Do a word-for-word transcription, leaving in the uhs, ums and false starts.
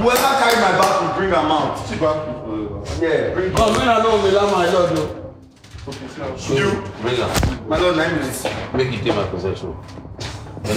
Whoever carry my bag will bring am out. Yeah, bring Come, when I know me, like my lord, no. you. Bring her. My lord, nine minutes. Make it take my possession.